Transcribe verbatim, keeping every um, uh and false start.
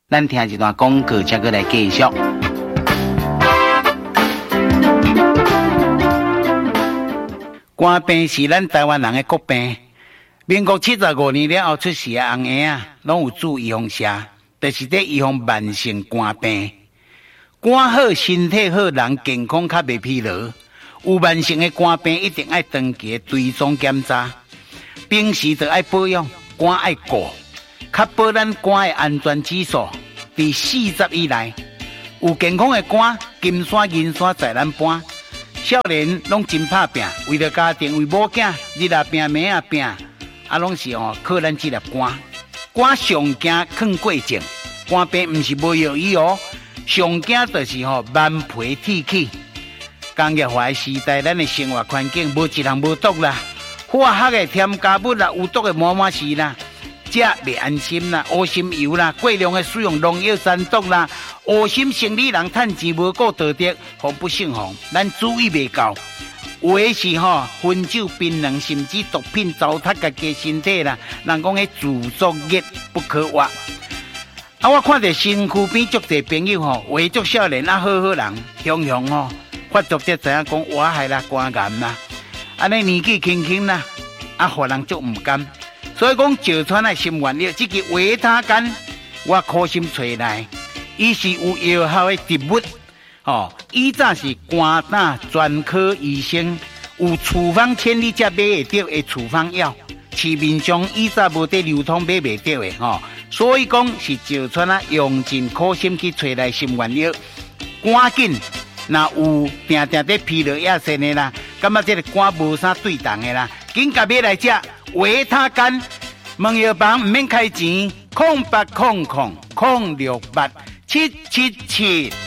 咱听一段广告，才过来继续。肝病是咱台湾人的国病。民国七十五年了后出世的红婴啊，拢有注预防射，就是在预防慢性肝病。肝好，身体好，人健康较袂疲劳。有慢性的肝病，一定爱长期追踪检查，平时就爱保养，肝爱顾，确保咱肝的安全指数伫四十以内。有健康的肝，金山银山在咱搬。少年拢真拍拼，为了家庭，为某囝，日啊拼，暝啊拼，啊拢是吼靠咱这粒肝。肝上惊抗过症，肝病毋是无药医哦，上惊就是吼慢皮铁气。工业化的时代，咱的生活环境无一项无毒啦，化学的添加物啦，有毒的满满是啦。食袂安心啦，乌心油啦，过量的使用农药残毒啦，乌心生理人趁钱无顾道德，防不胜防。咱注意袂够，有的是吼烟酒槟榔，甚至毒品糟蹋家己身体啦。人讲迄自作孽不可活。啊，我看到身躯边足侪朋友吼，为足少年啊，好好人，雄雄吼，发作才知影讲我害啦肝癌啦，安尼年纪轻轻啦，啊，互人足唔甘。所以讲，石川的新原料，这个维他干，我苦心找来，伊是有药效的植物，哦，伊早是肝胆专科医生，有处方千里才买会到的处方药，市面上伊早无得流通买袂到的，哦，所以讲是石川啊用尽苦心去找来新原料，赶紧，若有定定在疲劳亚线的啦，感觉这个肝无啥对动的啦，紧甲买来食。维他干，问药房唔免开钱，空八空空空六八七七七。